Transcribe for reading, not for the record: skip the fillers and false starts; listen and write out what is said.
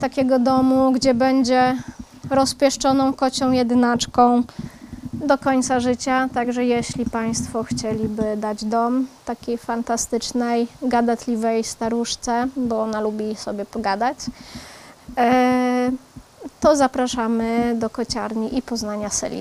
takiego domu, gdzie będzie rozpieszczoną kocią jedynaczką do końca życia. Także jeśli Państwo chcieliby dać dom takiej fantastycznej, gadatliwej staruszce, bo ona lubi sobie pogadać, to zapraszamy do kociarni i Poznania Selina.